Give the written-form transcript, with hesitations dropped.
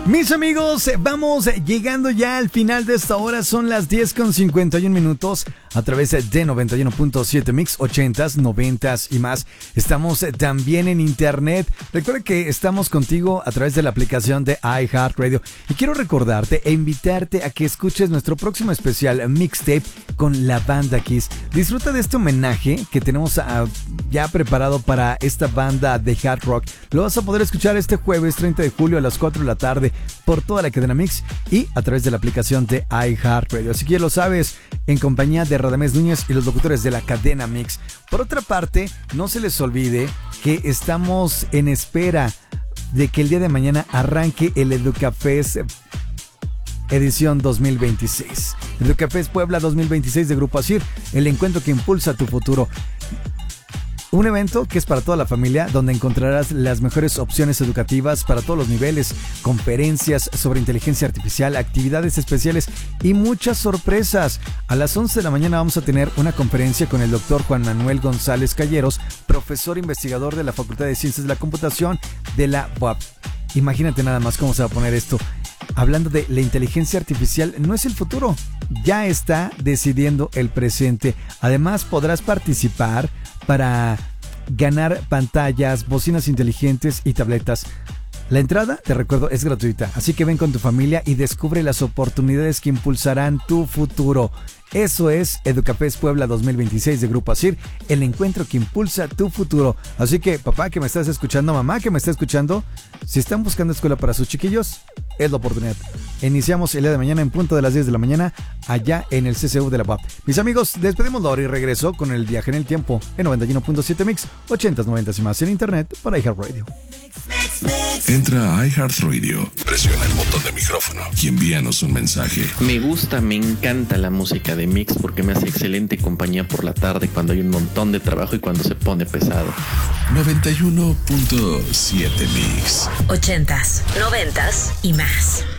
Mis amigos, vamos llegando ya al final de esta hora. Son las 10:51 a través de 91.7 Mix, 80s, 90s y más. Estamos también en internet. Recuerda que estamos contigo a través de la aplicación de iHeartRadio. Y quiero recordarte e invitarte a que escuches nuestro próximo especial Mixtape con la banda Kiss. Disfruta de este homenaje que tenemos ya preparado para esta banda de hard rock. Lo vas a poder escuchar este jueves 30 de julio a las 4 de la tarde por toda la cadena Mix y a través de la aplicación de iHeartRadio. Así que ya lo sabes, en compañía de Radamés Núñez y los locutores de la cadena Mix. Por otra parte, no se les olvide que estamos en espera de que el día de mañana arranque el Educafest edición 2026. Educafest Puebla 2026 de Grupo Asir, el encuentro que impulsa tu futuro. Un evento que es para toda la familia, donde encontrarás las mejores opciones educativas para todos los niveles, conferencias sobre inteligencia artificial, actividades especiales y muchas sorpresas. A las 11 de la mañana vamos a tener una conferencia con el doctor Juan Manuel González Calleros, profesor investigador de la Facultad de Ciencias de la Computación de la UAP. Imagínate nada más cómo se va a poner esto. Hablando de la inteligencia artificial, no es el futuro, ya está decidiendo el presente. Además, podrás participar para ganar pantallas, bocinas inteligentes y tabletas. La entrada, te recuerdo, es gratuita, así que ven con tu familia y descubre las oportunidades que impulsarán tu futuro. Eso es Educafest Puebla 2026 de Grupo Asir, el encuentro que impulsa tu futuro. Así que, papá que me estás escuchando, mamá que me está escuchando, si están buscando escuela para sus chiquillos, es la oportunidad. Iniciamos el día de mañana en punto de las 10 de la mañana, allá en el CCU de la UAP. Mis amigos, despedimos la hora y regreso con el viaje en el tiempo en 91.7 Mix, 80s, 90s y más en internet para iHeartRadio. Entra a iHeartRadio, presiona el botón de micrófono y envíanos un mensaje. Me gusta, me encanta la música de Mix porque me hace excelente compañía por la tarde cuando hay un montón de trabajo y cuando se pone pesado. 91.7 Mix. 80s, 90s y más.